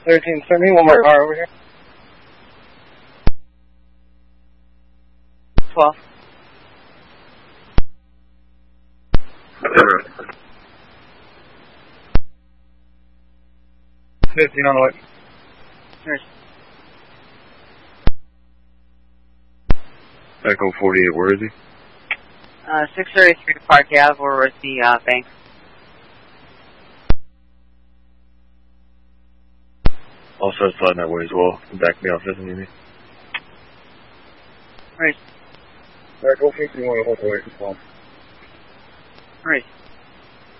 13, send me one more car over here. 12. 15 on the way. Here's Echo 48, where is he? 633 Park Ave, we're at the bank. I'll start sliding that way as well. Back me off, doesn't need me. Right. Echo 51, hold the way, it's fine. Right.